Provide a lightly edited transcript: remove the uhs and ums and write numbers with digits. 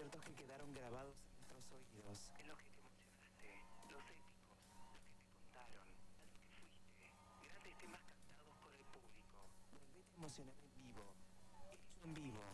conciertos que quedaron grabados en nuestros oídos, en los que te emocionaste, los épicos, los que te contaron, a los que fuiste, grandes temas cantados por el público. Volvete a emocionar en vivo, hecho en vivo.